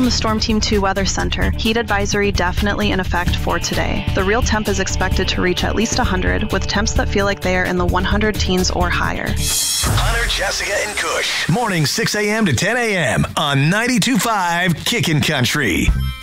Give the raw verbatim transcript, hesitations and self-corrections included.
from the Storm Team two Weather Center. Heat advisory definitely in effect for today. The real temp is expected to reach at least one hundred, with temps that feel like they are in the one hundred teens or higher. Hunter, Jessica, and Kush. Morning six a.m. to ten a.m. on ninety-two point five Kickin' Country.